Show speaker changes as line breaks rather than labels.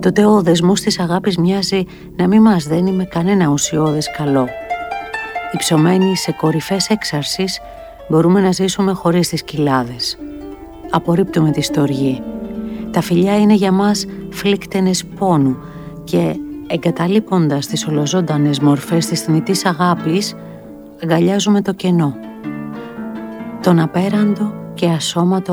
τότε ο δεσμός της αγάπης μοιάζει να μην μας δένει με κανένα ουσιώδες καλό. Υψωμένοι σε κορυφές έξαρσης, μπορούμε να ζήσουμε χωρίς τις κοιλάδες. Απορρίπτουμε τη στοργή. Τα φιλιά είναι για μας φλίκτενες πόνου και, εγκαταλείποντας τις ολοζώντανες μορφές της θνητής αγάπης, αγκαλιάζουμε το κενό, τον απέραντο και ασώματο